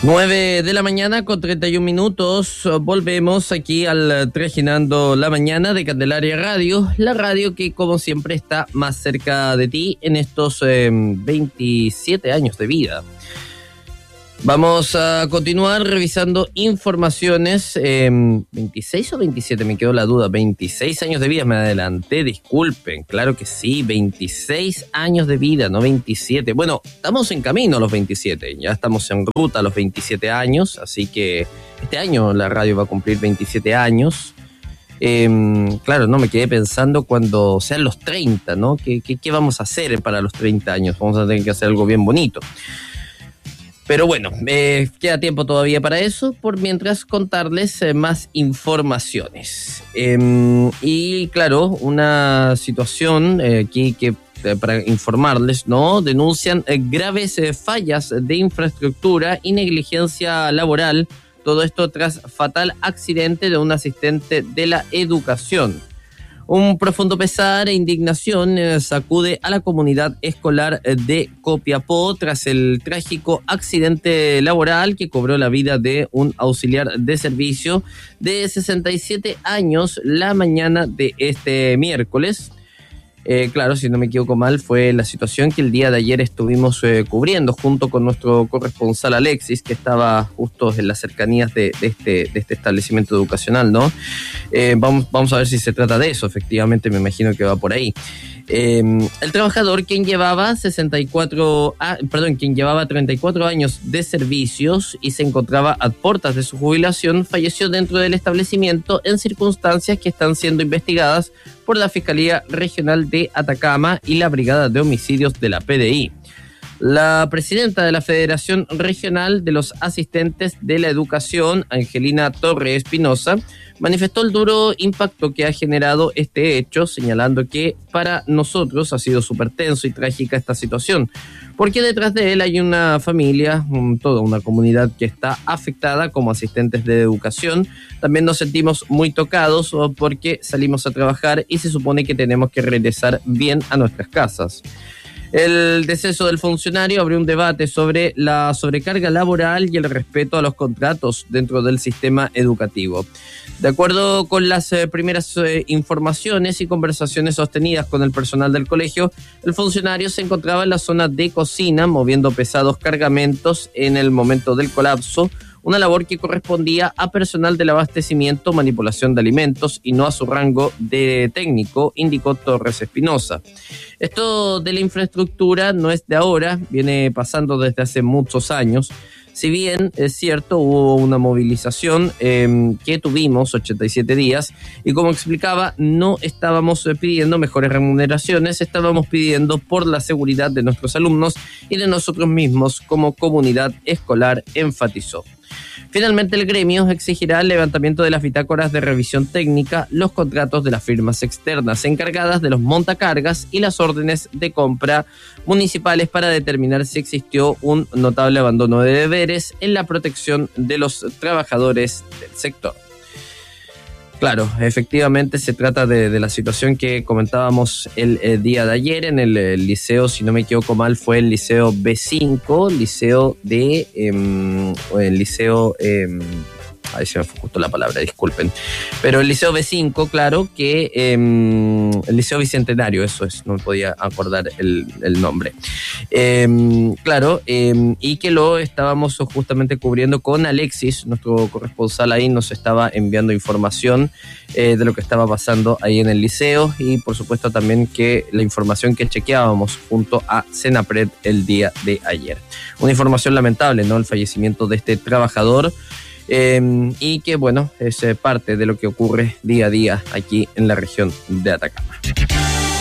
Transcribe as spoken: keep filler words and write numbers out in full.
nueve de la mañana con treinta y un minutos, volvemos aquí al Trajinando la Mañana de Candelaria Radio, la radio que como siempre está más cerca de ti en estos eh, veintisiete años de vida. Vamos a continuar revisando informaciones, eh, veintiséis o veintisiete, me quedó la duda, veintiséis años de vida, me adelanté, disculpen, claro que sí, veintiséis años de vida, no veintisiete, bueno, estamos en camino a los veintisiete, ya estamos en ruta a los veintisiete años, así que este año la radio va a cumplir veintisiete años, eh, claro, no me quedé pensando cuando sean los treinta, ¿no? ¿Qué, qué, qué vamos a hacer para los treinta años? Vamos a tener que hacer algo bien bonito. Pero bueno, eh, queda tiempo todavía para eso, por mientras contarles eh, más informaciones. Eh, y claro, una situación eh, aquí que eh, para informarles, ¿no? Denuncian eh, graves eh, fallas de infraestructura y negligencia laboral, todo esto tras fatal accidente de un asistente de la educación. Un profundo pesar e indignación eh, sacude a la comunidad escolar de Copiapó tras el trágico accidente laboral que cobró la vida de un auxiliar de servicio de sesenta y siete años la mañana de este miércoles. Eh, claro, si no me equivoco mal, fue la situación que el día de ayer estuvimos eh, cubriendo junto con nuestro corresponsal Alexis, que estaba justo en las cercanías de, de, este, de este establecimiento educacional, ¿no? Eh, vamos, vamos a ver si se trata de eso, efectivamente me imagino que va por ahí. Eh, el trabajador, quien llevaba sesenta y cuatro, ah, perdón, quien llevaba treinta y cuatro años de servicios y se encontraba a puertas de su jubilación, falleció dentro del establecimiento en circunstancias que están siendo investigadas por la Fiscalía Regional de Atacama y la Brigada de Homicidios de la P D I. La presidenta de la Federación Regional de los Asistentes de la Educación, Angelina Torre Espinosa, manifestó el duro impacto que ha generado este hecho, señalando que para nosotros ha sido súper tenso y trágica esta situación, porque detrás de él hay una familia, un, toda una comunidad que está afectada como asistentes de educación. También nos sentimos muy tocados porque salimos a trabajar y se supone que tenemos que regresar bien a nuestras casas. El deceso del funcionario abrió un debate sobre la sobrecarga laboral y el respeto a los contratos dentro del sistema educativo. De acuerdo con las eh, primeras eh, informaciones y conversaciones sostenidas con el personal del colegio, el funcionario se encontraba en la zona de cocina moviendo pesados cargamentos en el momento del colapso, una labor que correspondía a personal del abastecimiento, manipulación de alimentos y no a su rango de técnico, indicó Torres Espinosa. Esto de la infraestructura no es de ahora, viene pasando desde hace muchos años. Si bien es cierto, hubo una movilización eh, que tuvimos ochenta y siete días y como explicaba, no estábamos pidiendo mejores remuneraciones, estábamos pidiendo por la seguridad de nuestros alumnos y de nosotros mismos como comunidad escolar, enfatizó. Finalmente, el gremio exigirá el levantamiento de las bitácoras de revisión técnica, los contratos de las firmas externas encargadas de los montacargas y las órdenes de compra municipales para determinar si existió un notable abandono de deberes en la protección de los trabajadores del sector. Claro, efectivamente se trata de, de la situación que comentábamos el, el día de ayer en el, el liceo, si no me equivoco mal, fue el liceo B cinco, liceo de, eh, el liceo, eh, ahí se me fue justo la palabra, disculpen, pero el liceo B cinco, claro, que eh, el liceo Bicentenario, eso es, no me podía acordar el, el nombre, eh, claro, eh, y que lo estábamos justamente cubriendo con Alexis, nuestro corresponsal ahí nos estaba enviando información eh, de lo que estaba pasando ahí en el liceo y por supuesto también que la información que chequeábamos junto a Senapred el día de ayer. Una información lamentable, ¿no? El fallecimiento de este trabajador. Eh, y que bueno, es eh, parte de lo que ocurre día a día aquí en la región de Atacama.